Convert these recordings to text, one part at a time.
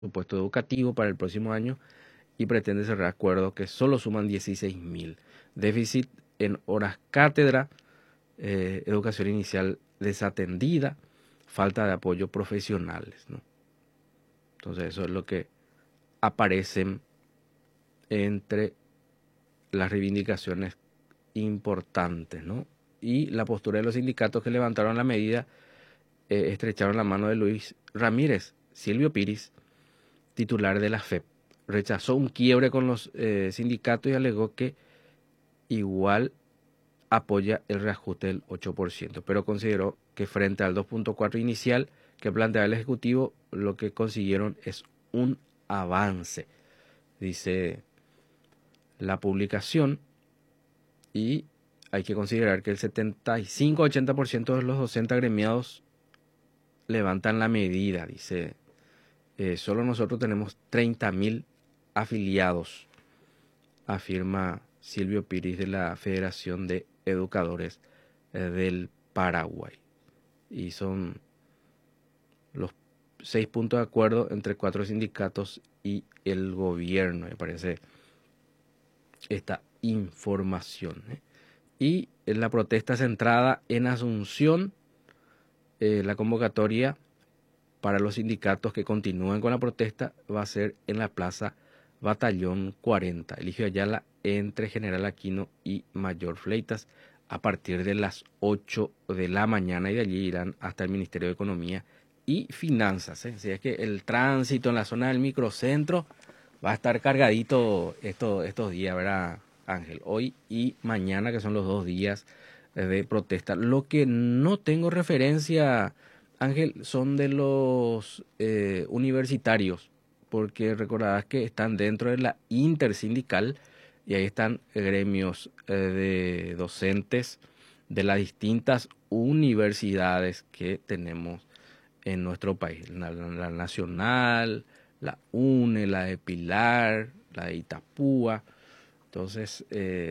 presupuesto educativo para el próximo año y pretende cerrar acuerdos que solo suman 16.000. Déficit en horas cátedra, educación inicial desatendida, falta de apoyo profesionales, ¿no? Entonces eso es lo que aparecen entre las reivindicaciones importantes, ¿no? Y la postura de los sindicatos que levantaron la medida estrecharon la mano de Luis Ramírez. Silvio Piris, titular de la FEP, rechazó un quiebre con los sindicatos y alegó que igual apoya el reajuste del 8%, pero consideró que frente al 2.4 inicial que planteaba el Ejecutivo, lo que consiguieron es un avance, dice la publicación, y hay que considerar que el 75-80% de los docentes agremiados levantan la medida, dice. Solo nosotros tenemos 30.000 afiliados, afirma Silvio Piris de la Federación de Educadores del Paraguay. Y son los 6 puntos de acuerdo entre 4 sindicatos y el gobierno, me parece esta información. Y la protesta centrada en Asunción, la convocatoria para los sindicatos que continúan con la protesta va a ser en la Plaza Batallón 40, Eligio Ayala, entre General Aquino y Mayor Fleitas, a partir de las 8 de la mañana, y de allí irán hasta el Ministerio de Economía y Finanzas. Así es que el tránsito en la zona del microcentro va a estar cargadito estos días, ¿verdad, Ángel? Hoy y mañana, que son los 2 días de protesta. Lo que no tengo referencia, Ángel, son de los universitarios, porque recordarás que están dentro de la intersindical y ahí están gremios de docentes de las distintas universidades que tenemos en nuestro país. La Nacional, la UNE, la de Pilar, la de Itapúa. Entonces,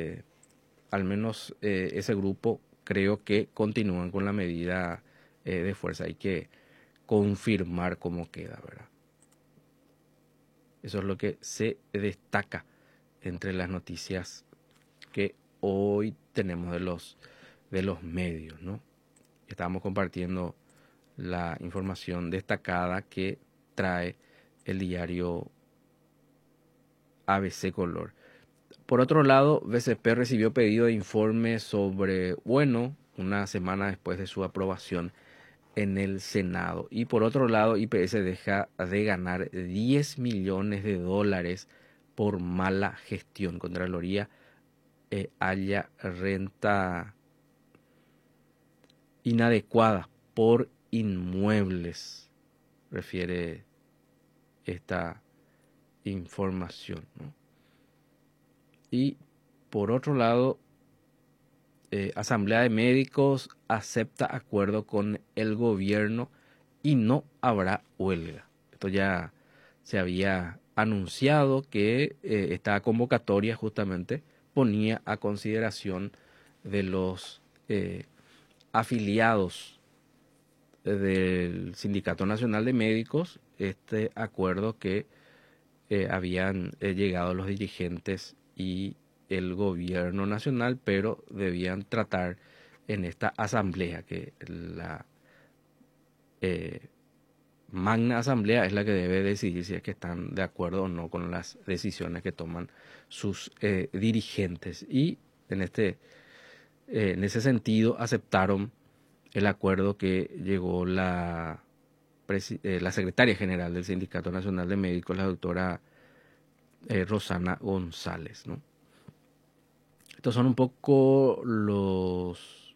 al menos ese grupo creo que continúan con la medida de fuerza. Hay que confirmar cómo queda, ¿verdad? Eso es lo que se destaca entre las noticias que hoy tenemos de los medios, ¿no? Estamos compartiendo la información destacada que trae el diario ABC Color. Por otro lado, BCP recibió pedido de informe sobre, bueno, una semana después de su aprobación en el Senado. Y por otro lado, IPS deja de ganar 10 millones de dólares por mala gestión. Contraloría halla renta inadecuada por inmuebles, refiere esta información, ¿no? Y por otro lado, Asamblea de Médicos acepta acuerdo con el gobierno y no habrá huelga. Esto ya se había anunciado que esta convocatoria justamente ponía a consideración de los afiliados del Sindicato Nacional de Médicos este acuerdo que habían llegado los dirigentes y el gobierno nacional, pero debían tratar en esta asamblea, que la magna asamblea es la que debe decidir si es que están de acuerdo o no con las decisiones que toman sus dirigentes. Y en ese sentido aceptaron el acuerdo que llegó la secretaria general del Sindicato Nacional de Médicos, la doctora Rosana González, ¿no? Estos son un poco los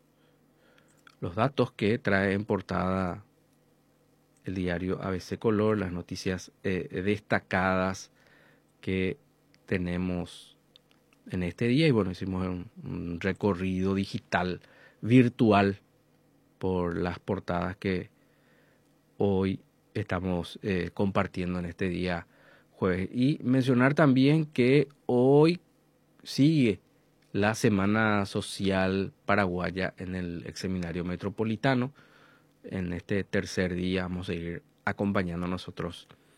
datos que trae en portada el diario ABC Color, las noticias destacadas que tenemos en este día. Y bueno, hicimos un recorrido digital, virtual, por las portadas que hoy estamos compartiendo en este día jueves. Y mencionar también que hoy sigue la Semana Social Paraguaya en el Exseminario Metropolitano. En este tercer día vamos a ir acompañando nosotros